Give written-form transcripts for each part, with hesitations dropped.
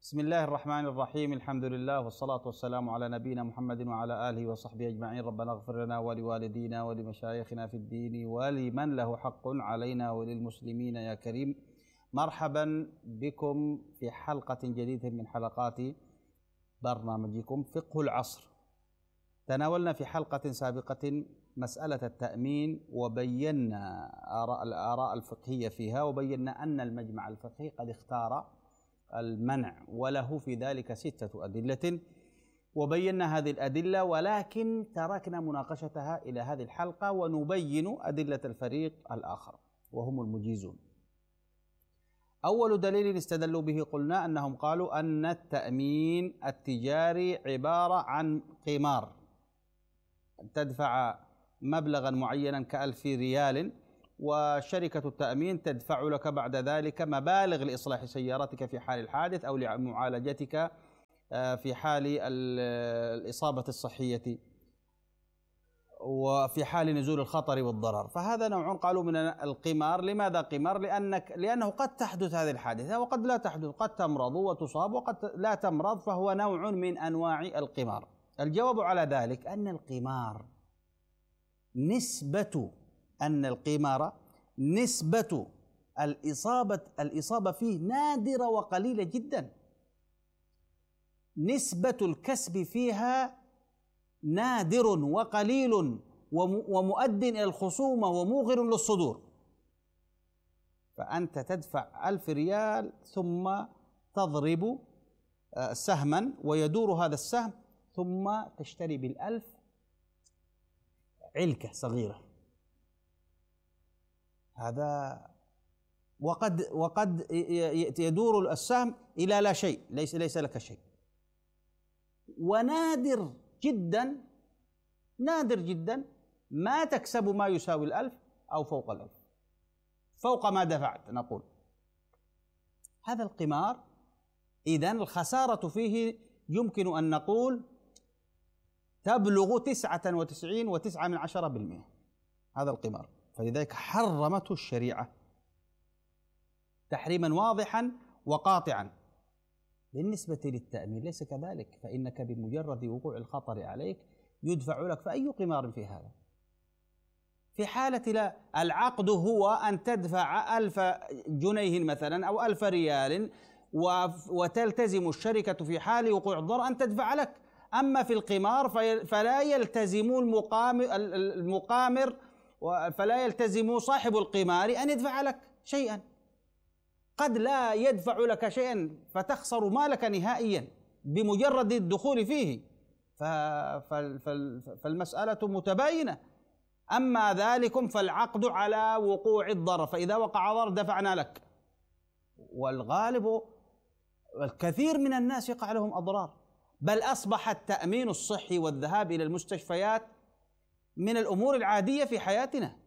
بسم الله الرحمن الرحيم. الحمد لله والصلاة والسلام على نبينا محمد وعلى آله وصحبه أجمعين. ربنا اغفر لنا ولوالدينا ولمشايخنا في الدين ولمن له حق علينا وللمسلمين يا كريم. مرحبا بكم في حلقة جديدة من حلقات برنامجكم فقه العصر. تناولنا في حلقة سابقة مسألة التأمين وبينا الآراء الفقهية فيها، وبينا أن المجمع الفقهي قد اختار المنع وله في ذلك 6 أدلة، وبينا هذه الأدلة، ولكن تركنا مناقشتها إلى هذه الحلقة ونبين أدلة الفريق الآخر وهم المجيزون. أول دليل استدلوا به قلنا أنهم قالوا أن التأمين التجاري عبارة عن قمار، تدفع مبلغا معينا ك1000 ريال، وشركة التأمين تدفع لك بعد ذلك مبالغ لإصلاح سيارتك في حال الحادث أو لمعالجتك في حال الإصابة الصحية وفي حال نزول الخطر والضرر. فهذا نوع قالوا من القمار. لماذا قمار؟ لأنه قد تحدث هذه الحادثة وقد لا تحدث، قد تمرض وتصاب وقد لا تمرض، فهو نوع من أنواع القمار. الجواب على ذلك أن القمار نسبة الإصابة فيه نادرة وقليلة جدا، نسبة الكسب فيها نادر وقليل ومؤد إلى الخصومة وموغر للصدور. فأنت تدفع 1000 ريال ثم تضرب سهما ويدور هذا السهم، ثم تشتري بال1000 علكة صغيرة، هذا وقد يدور السهم إلى لا شيء، ليس لك شيء. ونادر جدا ما تكسب ما يساوي 1000 أو فوق 1000، فوق ما دفعت نقول. هذا القمار إذن الخسارة فيه يمكن أن نقول تبلغ 99.9%، هذا القمار. فلذلك حرمته الشريعة تحريما واضحا وقاطعا. بالنسبة للتأمين ليس كذلك، فإنك بمجرد وقوع الخطر عليك يدفع لك، فأي قمار في هذا؟ في حالة لا، العقد هو أن تدفع 1000 جنيه مثلا أو 1000 ريال، وتلتزم الشركة في حال وقوع الضرر أن تدفع لك. أما في القمار فلا يلتزم المقامر فلا يلتزم صاحب القمار أن يدفع لك شيئا، قد لا يدفع لك شيئا فتخسر مالك نهائيا بمجرد الدخول فيه. فالمسألة متباينة. أما ذلكم فالعقد على وقوع الضرر، فإذا وقع ضرر دفعنا لك. والغالب الكثير من الناس يقع لهم أضرار، بل أصبح التأمين الصحي والذهاب إلى المستشفيات من الأمور العادية في حياتنا.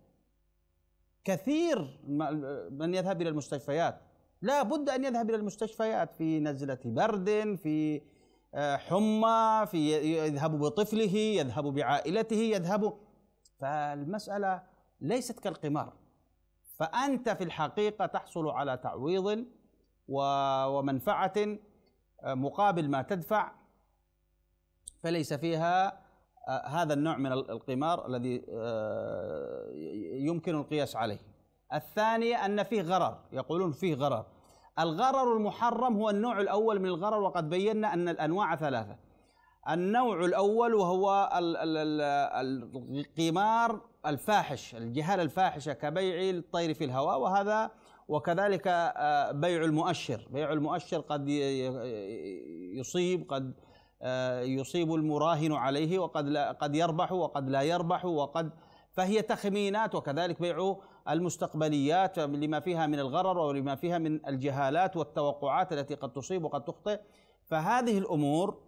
كثير من يذهب إلى المستشفيات، لا بد أن يذهب إلى المستشفيات في نزلة برد، في حمى، في يذهب بطفله، يذهب بعائلته، يذهب. فالمسألة ليست كالقمار، فأنت في الحقيقة تحصل على تعويض ومنفعة مقابل ما تدفع، فليس فيها هذا النوع من القمار الذي يمكن القياس عليه. الثانية أن فيه غرر، يقولون فيه غرر. الغرر المحرم هو النوع الأول من الغرر، وقد بينا أن الأنواع 3. النوع الأول وهو القمار الفاحش، الجهالة الفاحشة كبيع الطير في الهواء، وكذلك بيع المؤشر قد يصيب المراهن عليه، قد يربح وقد لا يربح، فهي تخمينات. وكذلك بيع المستقبليات لما فيها من الغرر ولما فيها من الجهالات والتوقعات التي قد تصيب وقد تخطئ. فهذه الأمور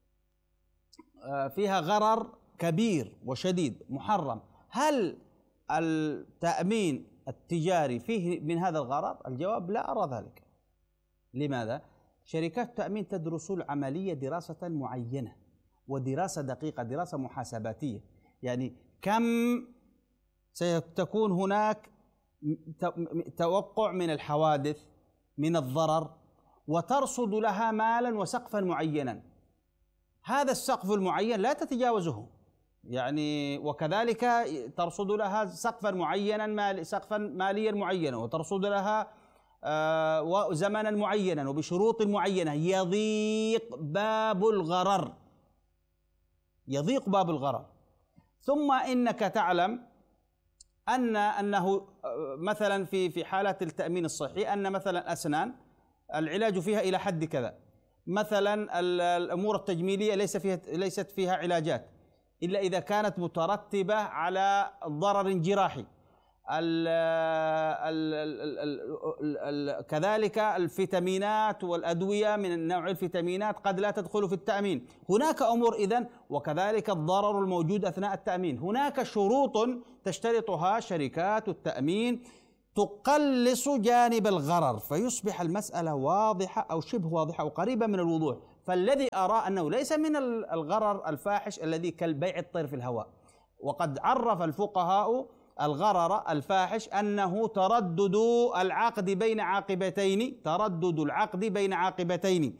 فيها غرر كبير وشديد محرم. هل التأمين التجاري فيه من هذا الغرر؟ الجواب لا أرى ذلك. لماذا؟ شركات التأمين تدرس العملية دراسة معينة، ودراسة دقيقة، دراسة محاسباتية. يعني كم ستكون هناك توقع من الحوادث، من الضرر، وترصد لها مالا وسقفا معينا، هذا السقف المعين لا تتجاوزه، يعني وكذلك ترصد لها سقفا معينا، سقفا ماليا معينا، وترصد لها زمنا معينا وبشروط معينة. يضيق باب الغرر، يضيق باب الغرر. ثم إنك تعلم أنه مثلا في حالة التأمين الصحي أن مثلا أسنان العلاج فيها إلى حد كذا، مثلا الأمور التجميلية ليست فيها علاجات إلا إذا كانت مترتبة على ضرر جراحي. كذلك الفيتامينات والأدوية من نوع الفيتامينات قد لا تدخل في التأمين. هناك أمور إذن، وكذلك الضرر الموجود أثناء التأمين. هناك شروط تشترطها شركات التأمين تقلص جانب الغرر، فيصبح المسألة واضحة أو شبه واضحة أو قريبة من الوضوح. فالذي أرى أنه ليس من الغرر الفاحش الذي كالبيع الطير في الهواء. وقد عرف الفقهاء الغرر الفاحش أنه تردد العقد بين عاقبتين، تردد العقد بين عاقبتين،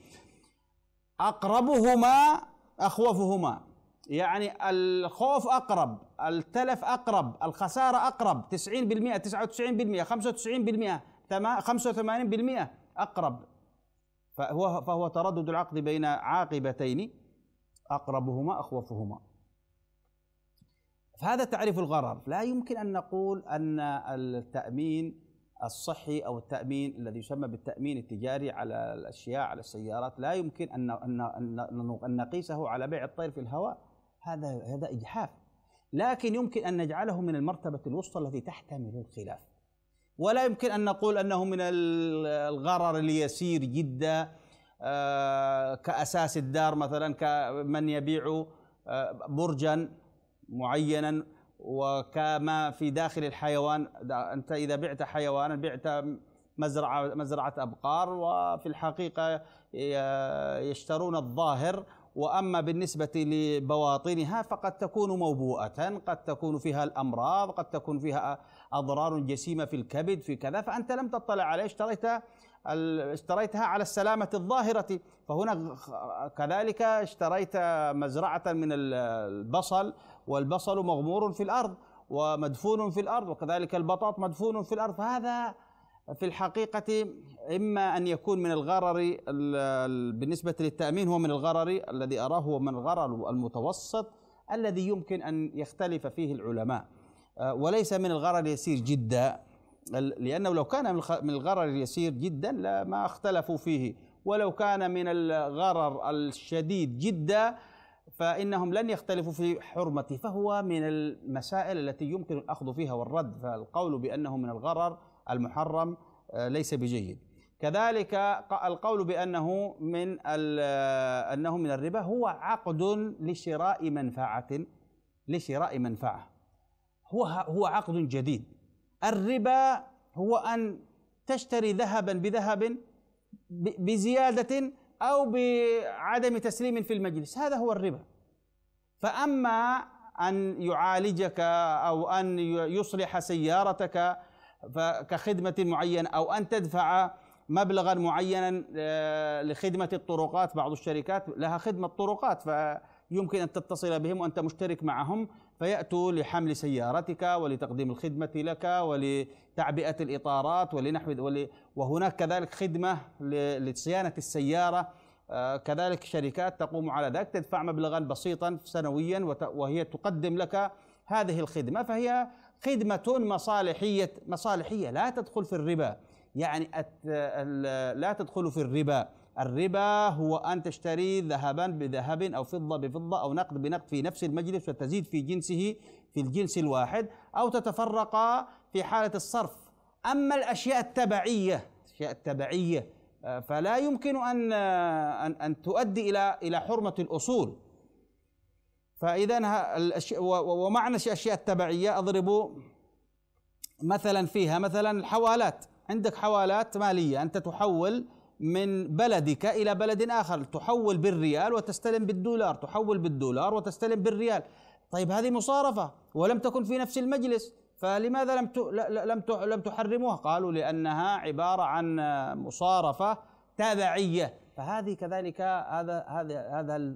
أقربهما أخوفهما، يعني الخوف أقرب، التلف أقرب، الخسارة أقرب، 90%، 99%، 95%، 85% أقرب. فهو تردد العقد بين عاقبتين أقربهما أخوفهما. فهذا تعريف الغرر. لا يمكن أن نقول أن التأمين الصحي أو التأمين الذي يسمى بالتأمين التجاري على الأشياء، على السيارات، لا يمكن أن نقيسه على بيع الطير في الهواء. هذا إجحاف. لكن يمكن أن نجعله من المرتبة الوسطى التي تحتمل الخلاف. ولا يمكن أن نقول أنه من الغرر اليسير جدا كأساس الدار، مثلا كمن يبيع برجا معينا، وكما في داخل الحيوان. أنت إذا بعت حيوانا بعت مزرعة أبقار، وفي الحقيقة يشترون الظاهر، وأما بالنسبة لبواطنها فقد تكون موبوءة، قد تكون فيها الأمراض، قد تكون فيها أضرار جسيمة في الكبد، في كذا، فأنت لم تطلع عليه، اشتريتها على السلامة الظاهرة. فهنا كذلك اشتريت مزرعة من البصل، والبصل مغمور في الأرض ومدفون في الأرض، وكذلك البطاط مدفون في الأرض. فهذا في الحقيقة إما أن يكون من الغرر بالنسبة للتأمين، هو من الغرر الذي أراه هو من الغرر المتوسط الذي يمكن أن يختلف فيه العلماء، وليس من الغرر اليسير جدا، لأنه لو كان من الغرر اليسير جدا لما اختلفوا فيه، ولو كان من الغرر الشديد جدا فإنهم لن يختلفوا في حرمته. فهو من المسائل التي يمكن الأخذ فيها والرد، فالقول بأنه من الغرر المحرم ليس بجيد. كذلك القول بأنه من الربا هو عقد لشراء منفعة، هو عقد جديد. الربا هو أن تشتري ذهبا بذهب بزيادة أو بعدم تسليم في المجلس، هذا هو الربا. فأما أن يعالجك أو أن يصلح سيارتك كخدمة معينة، أو أن تدفع مبلغا معينا لخدمة الطرقات، بعض الشركات لها خدمة طرقات، فيمكن أن تتصل بهم وأنت مشترك معهم فيأتوا لحمل سيارتك ولتقديم الخدمة لك ولتعبئة الإطارات ولنحو، وهناك كذلك خدمة لصيانة السيارة، كذلك شركات تقوم على ذلك، تدفع مبلغا بسيطا سنويا وهي تقدم لك هذه الخدمة، فهي خدمة مصالحية لا تدخل في الربا. يعني لا تدخل في الربا. الربا هو أن تشتري ذهبا بذهب أو فضة بفضة أو نقد بنقد في نفس المجلس وتزيد في جنسه في الجنس الواحد، أو تتفرق في حالة الصرف. أما الأشياء التبعية فلا يمكن أن تؤدي إلى حرمة الأصول. فإذا ومعنى الأشياء التبعية أضرب مثلا فيها مثلا الحوالات. عندك حوالات مالية، أنت تحول من بلدك إلى بلد آخر، تحول بالريال وتستلم بالدولار، تحول بالدولار وتستلم بالريال. طيب هذه مصارفة ولم تكن في نفس المجلس، فلماذا لم تحرموها؟ قالوا لأنها عبارة عن مصارفة تبعية. فهذه كذلك هذا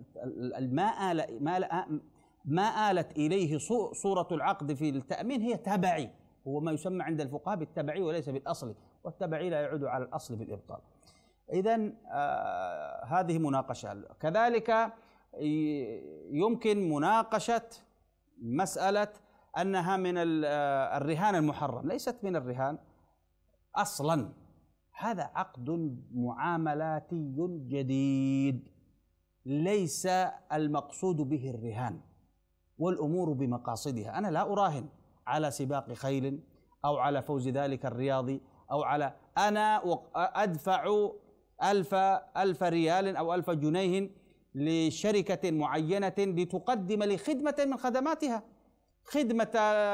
ما آلت إليه صورة العقد في التأمين هي تبعي، هو ما يسمى عند الفقهاء بالتبعي وليس بالأصل، والتبعي لا يعود على الأصل بالإبطال. إذن هذه مناقشة. كذلك يمكن مناقشة مسألة أنها من الرهان المحرم. ليست من الرهان أصلا، هذا عقد معاملاتي جديد، ليس المقصود به الرهان، والأمور بمقاصدها. أنا لا أراهن على سباق خيل أو على فوز ذلك الرياضي أو على أنا أدفع ألف ريال أو 1000 جنيه لشركة معينة لتقدم لي خدمة من خدماتها، خدمة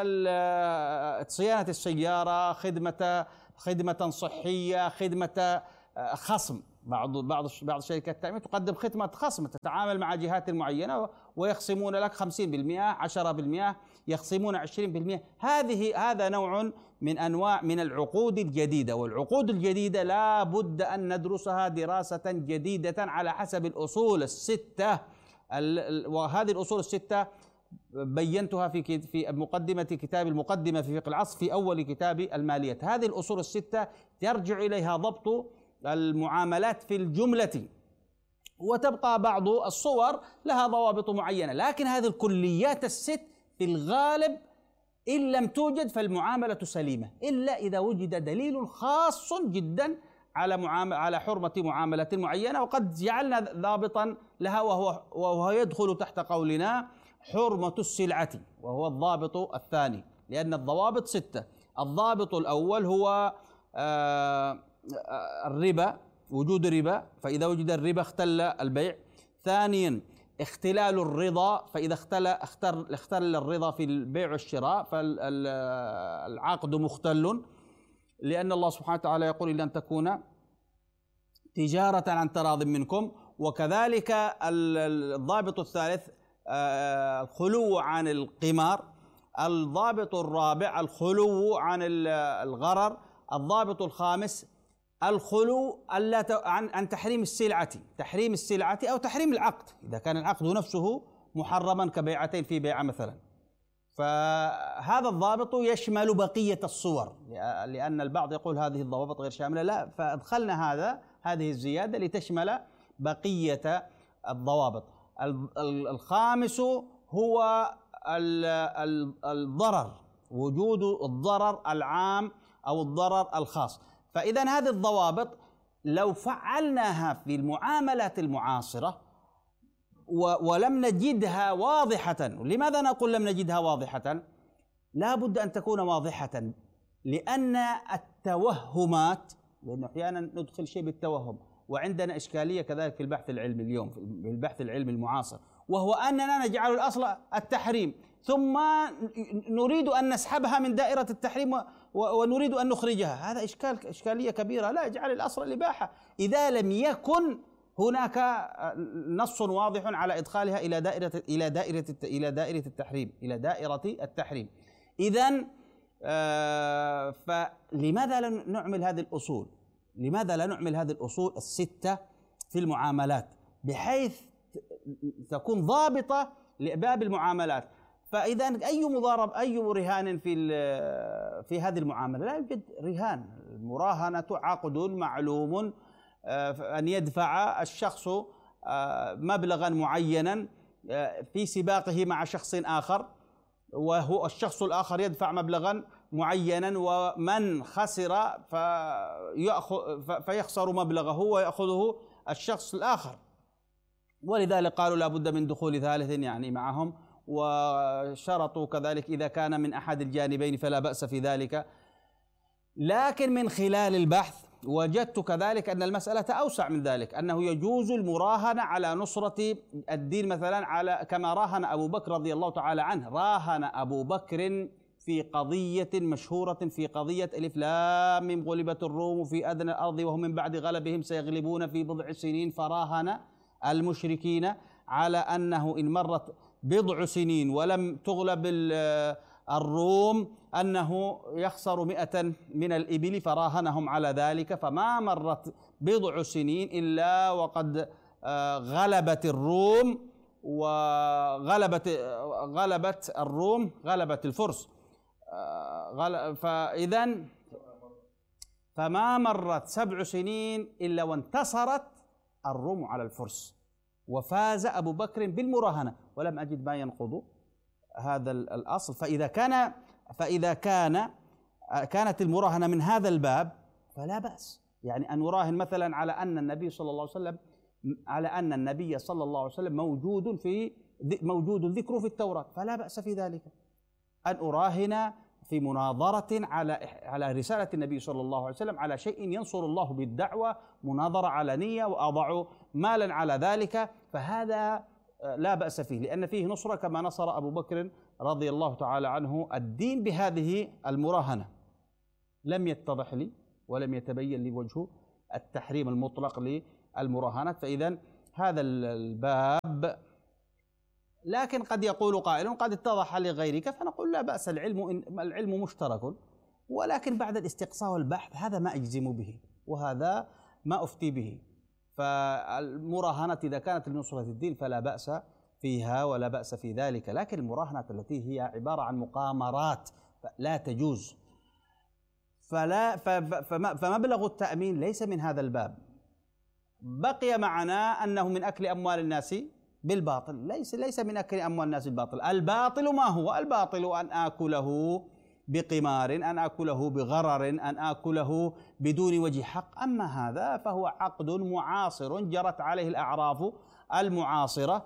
صيانة السيارة، خدمة صحية، خدمة خصم. بعض شركات التأمين تقدم خدمة خصم، تتعامل مع جهات معينة ويخصمون لك 50%، 10%، يخصمون 20%. هذا نوع من أنواع من العقود الجديدة، والعقود الجديدة لا بد أن ندرسها دراسة جديدة على حسب الأصول الستة. وهذه الأصول الستة بينتها في مقدمة كتاب المقدمة في فقه العصر في أول كتاب الماليات. هذه الأصول الستة يرجع إليها ضبط المعاملات في الجملة، وتبقى بعض الصور لها ضوابط معينة، لكن هذه الكليات الست في الغالب إن لم توجد فالمعاملة سليمة، إلا إذا وجد دليل خاص جدا على حرمة معاملة معينة، وقد جعلنا ضابطا لها وهو يدخل تحت قولنا حرمة السلعة، وهو الضابط الثاني، لأن الضوابط 6. الضابط الأول هو الربا، وجود الربا، فإذا وجد الربا اختل البيع. ثانيا اختلال الرضا، فإذا اختل الرضا في البيع والشراء فالعقد مختل، لأن الله سبحانه وتعالى يقول إلا أن تكون تجارة عن تراض منكم. وكذلك الضابط الثالث الخلو عن القمار. الضابط الرابع الخلو عن الغرر. الضابط الخامس الخلو عن تحريم السلعة أو تحريم العقد، إذا كان العقد نفسه محرما كبيعتين في بيعة مثلا. فهذا الضابط يشمل بقية الصور، لأن البعض يقول هذه الضوابط غير شاملة، لا، فأدخلنا هذه الزيادة لتشمل بقية الضوابط. الخامس هو الضرر، وجود الضرر العام أو الضرر الخاص. فإذا هذه الضوابط لو فعلناها في المعاملات المعاصرة ولم نجدها واضحة، لماذا نقول لم نجدها واضحة؟ لا بد أن تكون واضحة، لأن التوهمات، لأنه أحيانا ندخل شيء بالتوهم، وعندنا إشكالية كذلك في البحث العلمي اليوم، في البحث العلمي المعاصر، وهو أننا نجعل الأصل التحريم ثم نريد أن نسحبها من دائرة التحريم ونريد أن نخرجها. هذا إشكالية كبيرة. لا، اجعل الأصل الإباحة إذا لم يكن هناك نص واضح على إدخالها إلى دائرة التحريم. إذن فلماذا لا نعمل هذه الأصول؟ لماذا لا نعمل هذه الأصول الستة في المعاملات بحيث تكون ضابطة لباب المعاملات؟ فإذا أي مضارب، أي رهان في هذه المعاملة؟ لا يوجد رهان. المراهنة عقد معلوم، أن يدفع الشخص مبلغا معينا في سباقه مع شخص آخر، وهو الشخص الآخر يدفع مبلغا معينا، ومن خسر فيخسر مبلغه ويأخذه الشخص الآخر. ولذلك قالوا لا بد من دخول ثالث يعني معهم، وشرطوا كذلك إذا كان من أحد الجانبين فلا بأس في ذلك. لكن من خلال البحث وجدت كذلك أن المسألة أوسع من ذلك، أنه يجوز المراهنة على نصرة الدين مثلا، على كما راهن أبو بكر رضي الله تعالى عنه. راهن أبو بكر في قضية مشهورة، في قضية ألف لام ميم غلبت الروم في أدنى الأرض وهم من بعد غلبهم سيغلبون في بضع سنين، فراهن المشركين على أنه إن مرت بضع سنين ولم تغلب الروم أنه يخسر 100 من الإبل، فراهنهم على ذلك. فما مرت بضع سنين إلا وقد غلبت الروم، غلبت الروم، غلبت الفرس. فإذا فما مرت 7 سنين إلا وانتصرت الروم على الفرس، وفاز أبو بكر بالمراهنة، ولم أجد ما ينقض هذا الأصل. فإذا كانت المراهنة من هذا الباب فلا بأس، يعني أن نراهن مثلا على أن النبي صلى الله عليه وسلم موجود ذكره في التوراة، فلا بأس في ذلك أن أراهن في مناظرة على رسالة النبي صلى الله عليه وسلم على شيء ينصر الله بالدعوة، مناظرة علنية، وأضع مالا على ذلك، فهذا لا بأس فيه، لأن فيه نصرة كما نصر أبو بكر رضي الله تعالى عنه الدين بهذه المراهنة. لم يتضح لي ولم يتبين لي وجه التحريم المطلق للمراهنة، فإذا هذا الباب. لكن قد يقول قائل قد اتضح لغيرك، فنقول لا بأس، العلم مشترك، ولكن بعد الاستقصاء والبحث هذا ما أجزم به وهذا ما أفتي به. فالمراهنة إذا كانت لنصرة الدين فلا بأس فيها ولا بأس في ذلك، لكن المراهنة التي هي عبارة عن مقامرات لا تجوز. فمبلغ التأمين ليس من هذا الباب. بقي معنا أنه من أكل أموال الناس بالباطل. ليس من أكل أموال الناس بالباطل. الباطل ما هو؟ الباطل أن آكله بقمار، أن آكله بغرر، أن آكله بدون وجه حق. أما هذا فهو عقد معاصر جرت عليه الأعراف المعاصرة،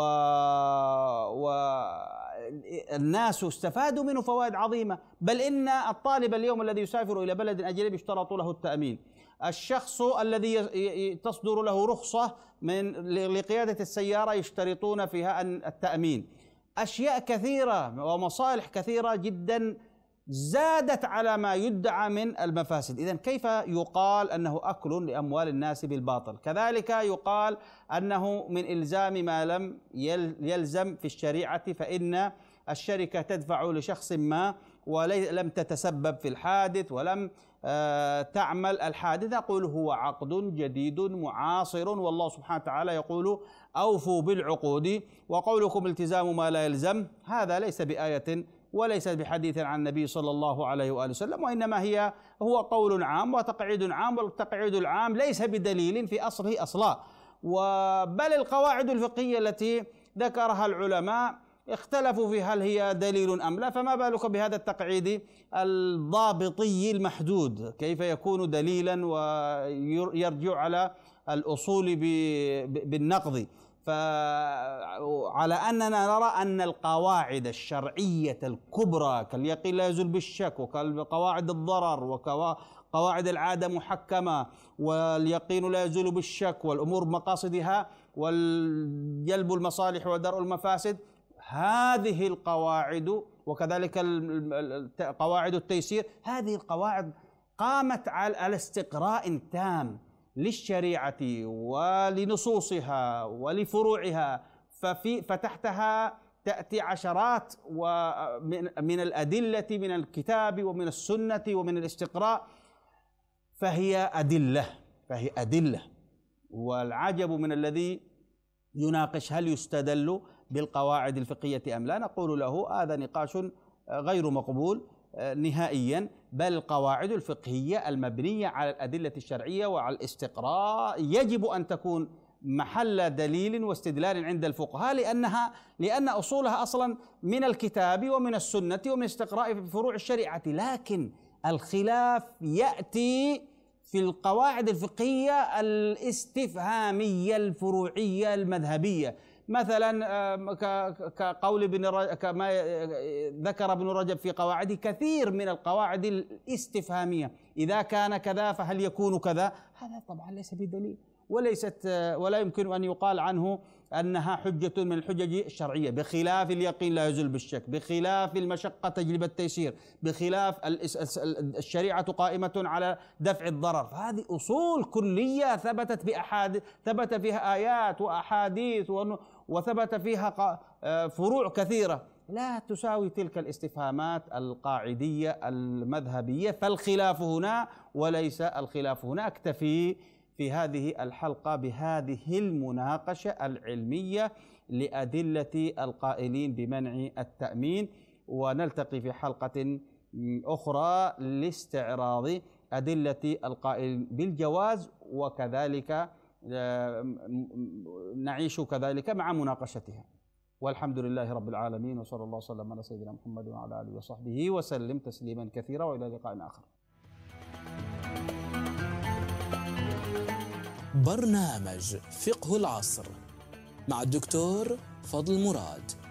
والناس استفادوا منه فوائد عظيمة. بل إن الطالب اليوم الذي يسافر إلى بلد أجنبي يشترط له التأمين. الشخص الذي تصدر له رخصة لقيادة السيارة يشترطون فيها التأمين. أشياء كثيرة ومصالح كثيرة جدا زادت على ما يدعى من المفاسد. إذن كيف يقال أنه أكل لأموال الناس بالباطل؟ كذلك يقال أنه من إلزام ما لم يلزم في الشريعة، فإن الشركة تدفع لشخص ما ولم تتسبب في الحادث ولم تعمل الحادث، نقول هو عقد جديد معاصر، والله سبحانه وتعالى يقول أوفوا بالعقود. وقولكم التزام ما لا يلزم هذا ليس بآية وليس بحديث عن النبي صلى الله عليه وآله وسلم، وإنما هو قول عام وتقعيد عام، والتقعيد العام ليس بدليل في أصله أصلا. بل القواعد الفقهية التي ذكرها العلماء اختلفوا في هل هي دليل أم لا، فما بالك بهذا التقعيد الضابطي المحدود؟ كيف يكون دليلا ويرجع على الأصول بالنقض؟ فعلى أننا نرى أن القواعد الشرعية الكبرى كاليقين لا يزول بالشك، وكقواعد الضرر، وقواعد العادة محكمة، واليقين لا يزول بالشك، والأمور بمقاصدها، والجلب المصالح ودرء المفاسد، هذه القواعد، وكذلك قواعد التيسير، هذه القواعد قامت على استقراء تام للشريعة ولنصوصها ولفروعها، فتحتها تأتي عشرات من الأدلة من الكتاب ومن السنة ومن الاستقراء، فهي أدلة. والعجب من الذي يناقش هل يستدل بالقواعد الفقهية أم لا، نقول له هذا نقاش غير مقبول نهائيا، بل القواعد الفقهية المبنية على الأدلة الشرعية وعلى الاستقراء يجب أن تكون محل دليل واستدلال عند الفقهاء، لأن أصولها أصلا من الكتاب ومن السنة ومن استقراء في فروع الشريعة. لكن الخلاف يأتي في القواعد الفقهية الاستفهامية الفروعية المذهبية، مثلا كقول كما ذكر ابن رجب في قواعده كثير من القواعد الاستفهامية، إذا كان كذا فهل يكون كذا؟ هذا طبعا ليس بدليل، ولا يمكن أن يقال عنه أنها حجة من الحجج الشرعية، بخلاف اليقين لا يزول بالشك، بخلاف المشقة تجلب التيسير، بخلاف الشريعة قائمة على دفع الضرر. فهذه أصول كلية ثبت فيها آيات وأحاديث وثبت فيها فروع كثيرة، لا تساوي تلك الاستفهامات القاعدية المذهبية. فالخلاف هنا وليس الخلاف هنا. أكتفي في هذه الحلقة بهذه المناقشة العلمية لأدلة القائلين بمنع التأمين، ونلتقي في حلقة أخرى لاستعراض أدلة القائل بالجواز، وكذلك نعيش كذلك مع مناقشتها. والحمد لله رب العالمين، وصلى الله وسلم على سيدنا محمد وعلى آله وصحبه وسلم تسليما كثيرا، وإلى لقاء آخر. برنامج فقه العصر مع الدكتور فضل مراد.